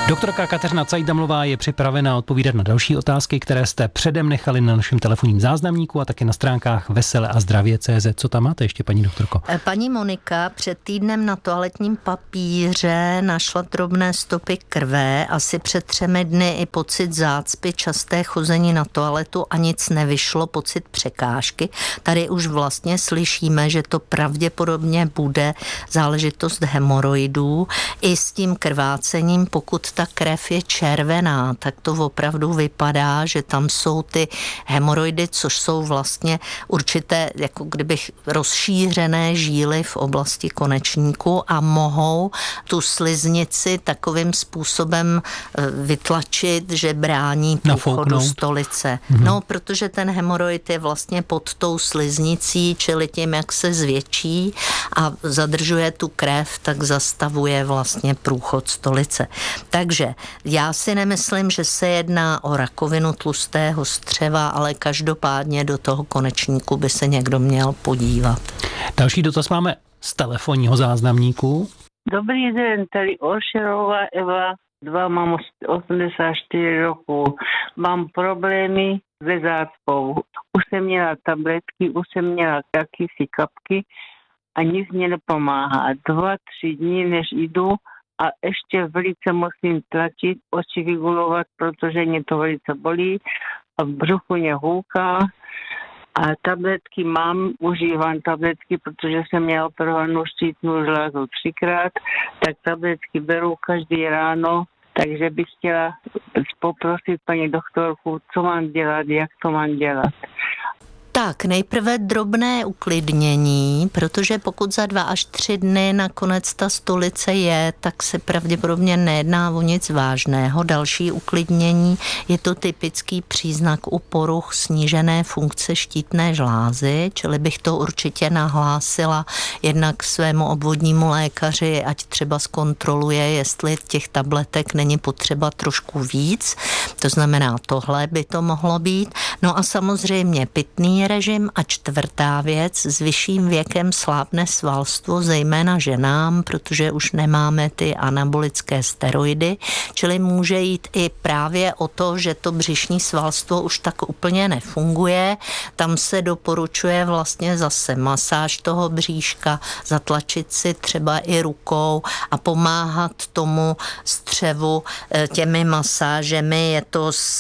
Doktorka Kateřina Cajdamlová je připravena odpovídat na další otázky, které jste předem nechali na našem telefonním záznamníku a také na stránkách veseleazdravě.cz. Co tam máte ještě, paní doktorko? Paní Monika před týdnem na toaletním papíře našla drobné stopy krve, asi před 3 dny i pocit zácpy, časté chození na toaletu a nic nevyšlo, pocit překážky. Tady už vlastně slyšíme, že to pravděpodobně bude záležitost hemoroidů. I s tím krvácením, pokud ta krev je červená, tak to opravdu vypadá, že tam jsou ty hemoroidy, což jsou vlastně určité, jako kdybych rozšířené žíly v oblasti konečníku a mohou tu sliznici takovým způsobem vytlačit, že brání průchodu stolice. No, protože ten hemoroid je vlastně pod tou sliznicí, čili tím, jak se zvětší a zadržuje tu krev, tak zastavuje vlastně průchod stolice. Takže já si nemyslím, že se jedná o rakovinu tlustého střeva, ale každopádně do toho konečníku by se někdo měl podívat. Další dotaz máme z telefonního záznamníku. Dobrý den, tady Olšerová Eva, mám 84 roků. Mám problémy se zácpou. Už jsem měla tabletky, už jsem měla jakýsi kapky a nic mě nepomáhá. 2-3 dny, než jdu, a ještě velice musím tlačit, oči vygulovat, protože mě to velice bolí a v břuchu mě hůká. A tabletky mám, užívám tabletky, protože jsem měla operovanou štítnou žlázu 3krát, tak tabletky beru každý ráno, takže bych chtěla poprosit paní doktorku, co mám dělat, jak to mám dělat. Tak, nejprve drobné uklidnění, protože pokud za 2 až 3 dny nakonec ta stolice je, tak se pravděpodobně nejedná o nic vážného. Další uklidnění je to typický příznak u poruch snížené funkce štítné žlázy, čili bych to určitě nahlásila jednak svému obvodnímu lékaři, ať třeba zkontroluje, jestli těch tabletek není potřeba trošku víc. To znamená, tohle by to mohlo být. No a samozřejmě pitný režim a 4. věc, s vyšším věkem slábne svalstvo, zejména ženám, protože už nemáme ty anabolické steroidy, čili může jít i právě o to, že to břišní svalstvo už tak úplně nefunguje. Tam se doporučuje vlastně zase masáž toho bříška, zatlačit si třeba i rukou a pomáhat tomu střevu těmi masážemi. Je to z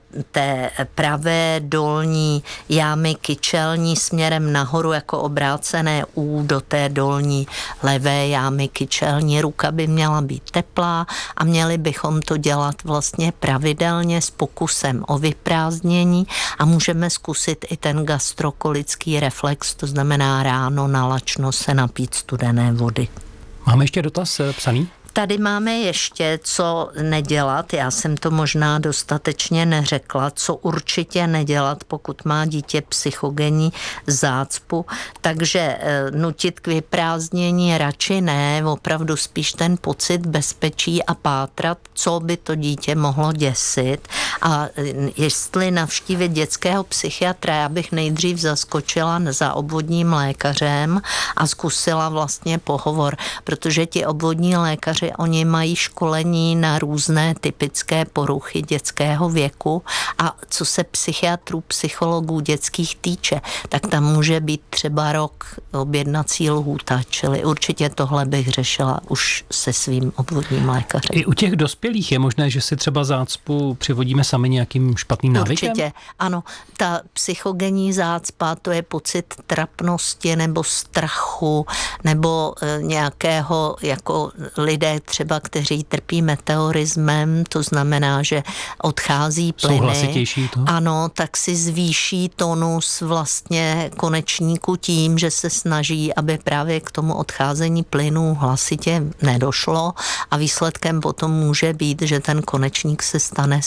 té pravé dolní jámy kyčelní směrem nahoru jako obrácené U do té dolní levé jámy kyčelní. Ruka by měla být teplá a měli bychom to dělat vlastně pravidelně s pokusem o vyprázdnění a můžeme zkusit i ten gastrokolický reflex, to znamená ráno nalačno se napít studené vody. Máme ještě dotaz psaný? Tady máme ještě, co nedělat. Já jsem to možná dostatečně neřekla, co určitě nedělat, pokud má dítě psychogenní zácpu. Takže nutit k vyprázdnění radši ne, opravdu spíš ten pocit bezpečí a pátrat, co by to dítě mohlo děsit. A jestli navštívit dětského psychiatra, já bych nejdřív zaskočila za obvodním lékařem a zkusila vlastně pohovor, protože ti obvodní lékaři oni mají školení na různé typické poruchy dětského věku a co se psychiatrů, psychologů dětských týče, tak tam může být třeba rok objednací lhůta, čili určitě tohle bych řešila už se svým obvodním lékařem. I u těch dospělých je možné, že si třeba zácpu přivodíme sami nějakým špatným návykem? Určitě, ano. Ta psychogenní zácpa, to je pocit trapnosti nebo strachu nebo nějakého jako lidé třeba, kteří trpí meteorismem, to znamená, že odchází plyny. Jsou hlasitější to? Ano, tak si zvýší tonus vlastně konečníku tím, že se snaží, aby právě k tomu odcházení plynů hlasitě nedošlo a výsledkem potom může být, že ten konečník se stane spastický.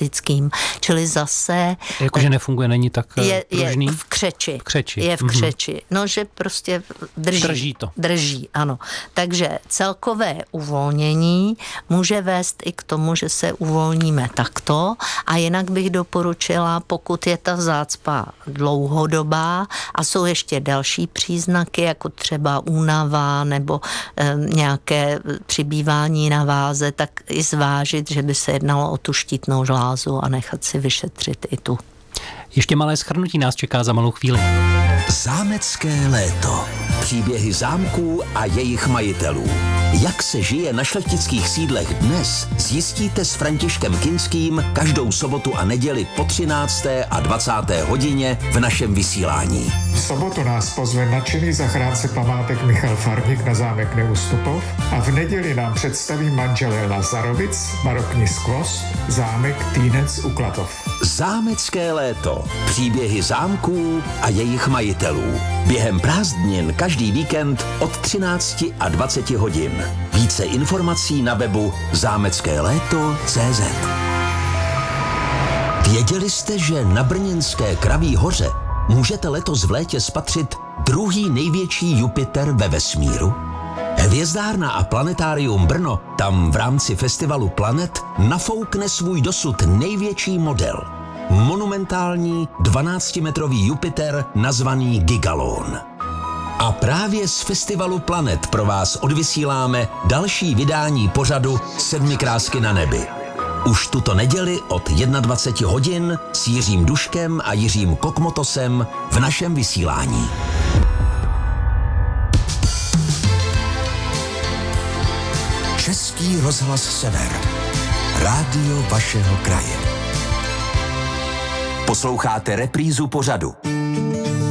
autistickým, čili zase... Jakože nefunguje, není tak pružný? Je v křeči. Je v křeči. No, že prostě drží. Drží, ano. Takže celkové uvolnění může vést i k tomu, že se uvolníme takto a jinak bych doporučila, pokud je ta zácpa dlouhodobá a jsou ještě další příznaky, jako třeba únava nebo nějaké přibývání na váze, tak i zvážit, že by se jednalo o tu štítnou žlázu a nechat si vyšetřit i tu. Ještě malé shrnutí nás čeká za malou chvíli. Zámecké léto. Příběhy zámků a jejich majitelů. Jak se žije na šlechtických sídlech dnes, zjistíte s Františkem Kinským každou sobotu a neděli po 13. a 20. hodině v našem vysílání. V sobotu nás pozve nadšený zachránce památek Michal Farník na zámek Neustupov a v neděli nám představí manželé Lazarovic, barokní skvost, zámek Týnec u Klatov. Zámecké léto. Příběhy zámků a jejich majitelů. Během prázdnin každý víkend od 13 a 20 hodin. Více informací na webu zámeckéléto.cz. Věděli jste, že na brněnské Kraví hoře můžete letos v létě spatřit druhý největší Jupiter ve vesmíru? Hvězdárna a planetárium Brno tam v rámci festivalu Planet nafoukne svůj dosud největší model. Monumentální 12-metrový Jupiter nazvaný Gigalon. A právě z festivalu Planet pro vás odvysíláme další vydání pořadu 7 krásky na nebi. Už tuto neděli od 21 hodin s Jiřím Duškem a Jiřím Kokmotosem v našem vysílání. Český rozhlas Sever. Rádio vašeho kraje. Posloucháte reprízu pořadu.